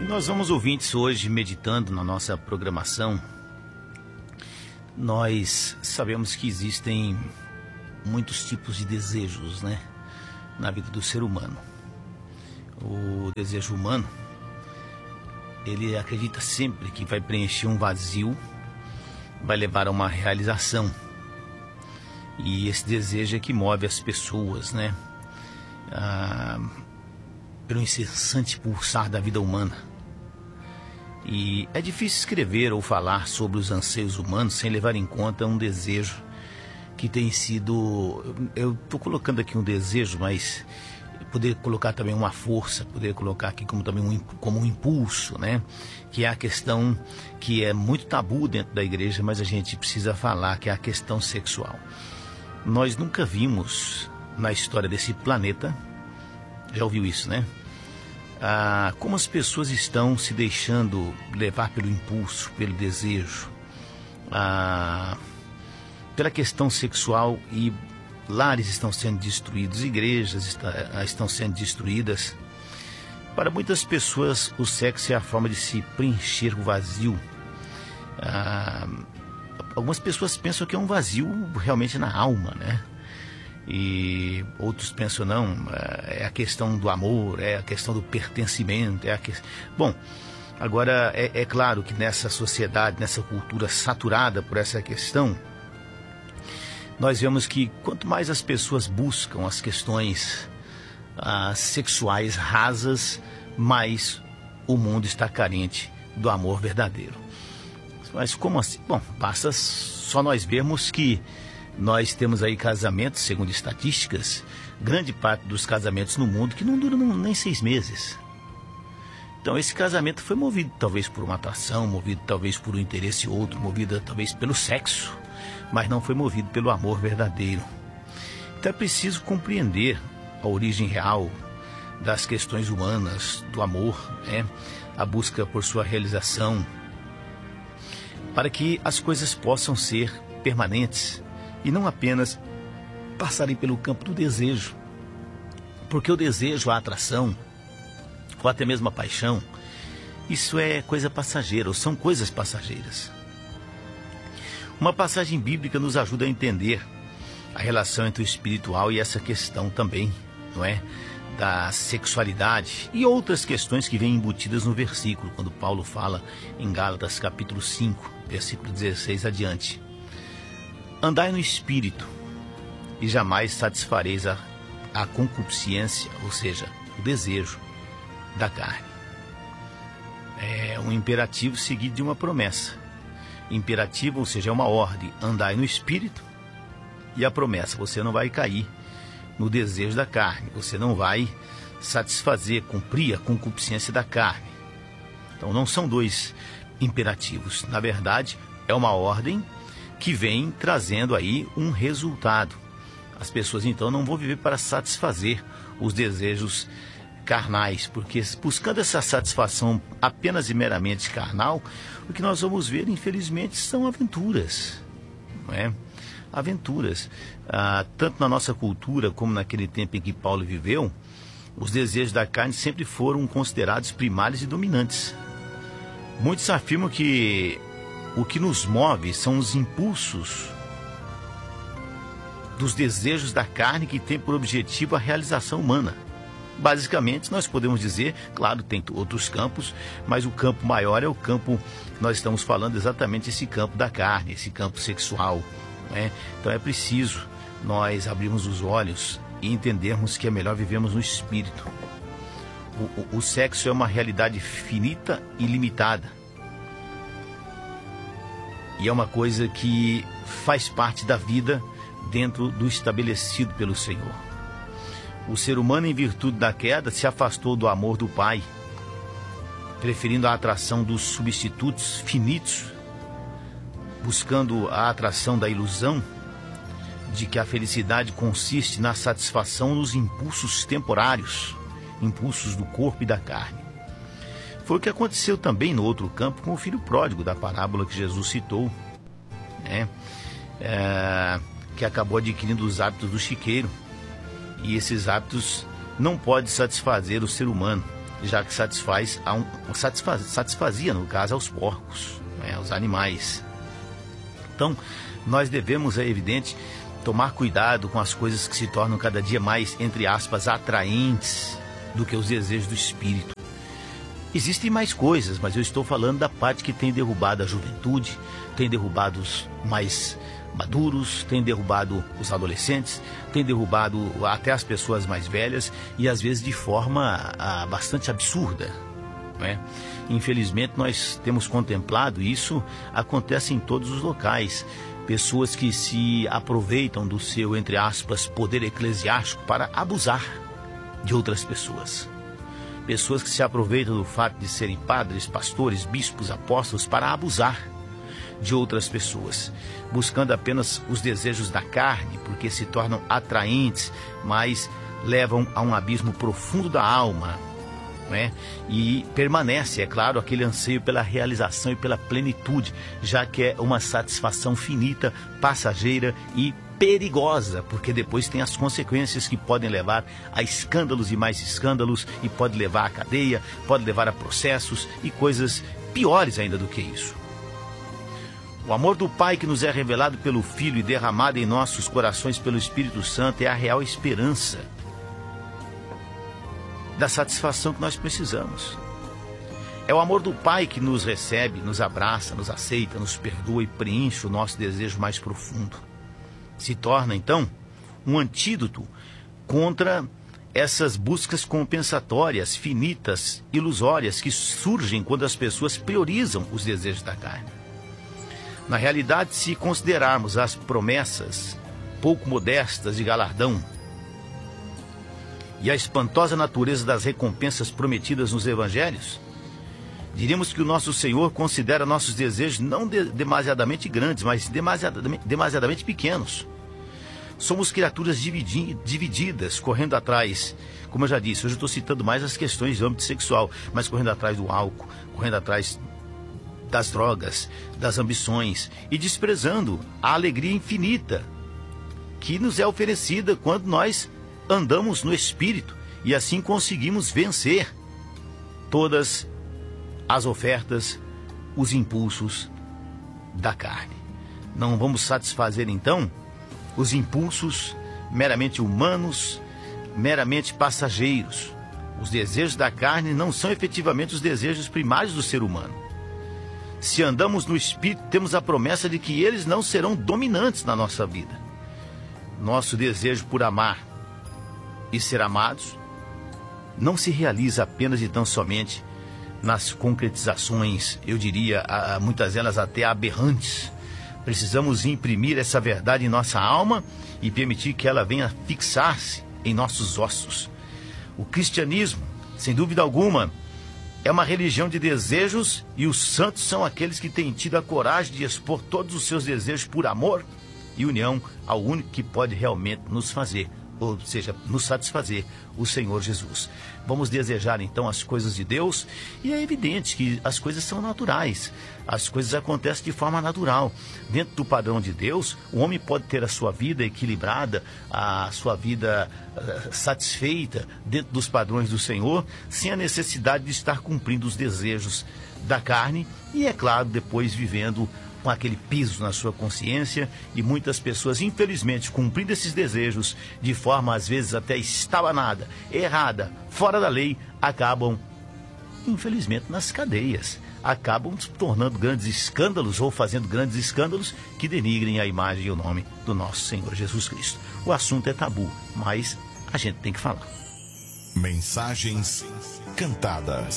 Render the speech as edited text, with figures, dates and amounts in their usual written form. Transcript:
Nós vamos, ouvintes, hoje meditando na nossa programação. Nós sabemos que existem muitos tipos de desejos, né, na vida do ser humano. O desejo humano, ele acredita sempre que vai preencher um vazio, vai levar a uma realização. E esse desejo é que move as pessoas, né, pelo incessante pulsar da vida humana. E é difícil escrever ou falar sobre os anseios humanos sem levar em conta um desejo que tem sido... Eu estou colocando aqui um desejo, mas poder colocar também uma força, poder colocar aqui como também como um impulso, né? Que é a questão que é muito tabu dentro da igreja, mas a gente precisa falar, que é a questão sexual. Nós nunca vimos na história desse planeta, já ouviu isso, né? Como as pessoas estão se deixando levar pelo impulso, pelo desejo, pela questão sexual, e lares estão sendo destruídos, igrejas estão sendo destruídas. Para muitas pessoas, o sexo é a forma de se preencher o vazio. Algumas pessoas pensam que é um vazio realmente na alma, né? E outros pensam, não, é a questão do amor, é a questão do pertencimento, Bom, agora é claro que nessa sociedade, nessa cultura saturada por essa questão, nós vemos que quanto mais as pessoas buscam as questões sexuais rasas, mais o mundo está carente do amor verdadeiro. Mas como assim? Bom, basta só nós vermos que nós temos aí casamentos, segundo estatísticas, grande parte dos casamentos no mundo que não duram nem 6 meses. Então esse casamento foi movido talvez por uma atração, movido talvez por um interesse outro, movido talvez pelo sexo, mas não foi movido pelo amor verdadeiro. Então é preciso compreender a origem real das questões humanas, do amor, né? A busca por sua realização, para que as coisas possam ser permanentes e não apenas passarem pelo campo do desejo. Porque o desejo, a atração, ou até mesmo a paixão, isso é coisa passageira, ou são coisas passageiras. Uma passagem bíblica nos ajuda a entender a relação entre o espiritual e essa questão também, não é? Da sexualidade e outras questões que vêm embutidas no versículo, quando Paulo fala em Gálatas capítulo 5, versículo 16 adiante. Andai no espírito e jamais satisfareis a concupiscência, ou seja, o desejo da carne. É um imperativo seguido de uma promessa. Imperativo, ou seja, é uma ordem. Andai no espírito, e a promessa: você não vai cair no desejo da carne, você não vai satisfazer, cumprir a concupiscência da carne. Então não são dois imperativos. Na verdade, é uma ordem que vem trazendo aí um resultado. As pessoas então não vão viver para satisfazer os desejos carnais, porque buscando essa satisfação apenas e meramente carnal, o que nós vamos ver, infelizmente, são aventuras, não é? Aventuras. Tanto na nossa cultura como naquele tempo em que Paulo viveu, os desejos da carne sempre foram considerados primários e dominantes. Muitos afirmam que o que nos move são os impulsos dos desejos da carne, que tem por objetivo a realização humana. Basicamente, nós podemos dizer, claro, tem outros campos, mas o campo maior é o campo, nós estamos falando exatamente esse campo da carne, esse campo sexual, né? Então é preciso nós abrirmos os olhos e entendermos que é melhor vivermos no espírito. O sexo é uma realidade finita e limitada. E é uma coisa que faz parte da vida dentro do estabelecido pelo Senhor. O ser humano, em virtude da queda, se afastou do amor do Pai, preferindo a atração dos substitutos finitos, buscando a atração da ilusão de que a felicidade consiste na satisfação dos impulsos temporários, impulsos do corpo e da carne. Foi o que aconteceu também no outro campo com o filho pródigo da parábola que Jesus citou, né? Que acabou adquirindo os hábitos do chiqueiro. E esses hábitos não podem satisfazer o ser humano. já que satisfazia, no caso, aos porcos, né, aos animais. Então, nós devemos, é evidente, tomar cuidado com as coisas que se tornam cada dia mais, entre aspas, atraentes do que os desejos do espírito. Existem mais coisas, mas eu estou falando da parte que tem derrubado a juventude, tem derrubado os mais maduros, tem derrubado os adolescentes, tem derrubado até as pessoas mais velhas e às vezes de forma bastante absurda, né? Infelizmente nós temos contemplado isso, acontece em todos os locais. Pessoas que se aproveitam do seu, entre aspas, poder eclesiástico para abusar de outras pessoas. Pessoas que se aproveitam do fato de serem padres, pastores, bispos, apóstolos para abusar de outras pessoas, buscando apenas os desejos da carne, porque se tornam atraentes, mas levam a um abismo profundo da alma, né? E permanece, é claro, aquele anseio pela realização e pela plenitude, já que é uma satisfação finita, passageira e perigosa, porque depois tem as consequências que podem levar a escândalos e mais escândalos, e pode levar à cadeia, pode levar a processos e coisas piores ainda do que isso. O amor do Pai que nos é revelado pelo Filho e derramado em nossos corações pelo Espírito Santo é a real esperança da satisfação que nós precisamos. É o amor do Pai que nos recebe, nos abraça, nos aceita, nos perdoa e preenche o nosso desejo mais profundo. Se torna, então, um antídoto contra essas buscas compensatórias, finitas, ilusórias, que surgem quando as pessoas priorizam os desejos da carne. Na realidade, se considerarmos as promessas pouco modestas de galardão e a espantosa natureza das recompensas prometidas nos evangelhos, diríamos que o nosso Senhor considera nossos desejos não demasiadamente grandes, mas demasiadamente pequenos. Somos criaturas divididas, correndo atrás, como eu já disse, hoje eu estou citando mais as questões de âmbito sexual, mas correndo atrás do álcool, correndo atrás das drogas, das ambições e desprezando a alegria infinita que nos é oferecida quando nós andamos no Espírito e assim conseguimos vencer todas as ofertas, os impulsos da carne. Não vamos satisfazer então os impulsos meramente humanos, meramente passageiros. Os desejos da carne não são efetivamente os desejos primários do ser humano. Se andamos no Espírito, temos a promessa de que eles não serão dominantes na nossa vida. Nosso desejo por amar e ser amados não se realiza apenas e tão somente nas concretizações, eu diria, muitas delas até aberrantes. Precisamos imprimir essa verdade em nossa alma e permitir que ela venha fixar-se em nossos ossos. O cristianismo, sem dúvida alguma, é uma religião de desejos e os santos são aqueles que têm tido a coragem de expor todos os seus desejos por amor e união ao único que pode realmente nos fazer, ou seja, nos satisfazer, o Senhor Jesus. Vamos desejar então as coisas de Deus e é evidente que as coisas são naturais, as coisas acontecem de forma natural. Dentro do padrão de Deus, o homem pode ter a sua vida equilibrada, a sua vida satisfeita dentro dos padrões do Senhor, sem a necessidade de estar cumprindo os desejos da carne e, é claro, depois vivendo com aquele peso na sua consciência, e muitas pessoas, infelizmente, cumprindo esses desejos de forma, às vezes, até estabanada, errada, fora da lei, acabam, infelizmente, nas cadeias. Acabam se tornando grandes escândalos ou fazendo grandes escândalos que denigrem a imagem e o nome do nosso Senhor Jesus Cristo. O assunto é tabu, mas a gente tem que falar. Mensagens cantadas.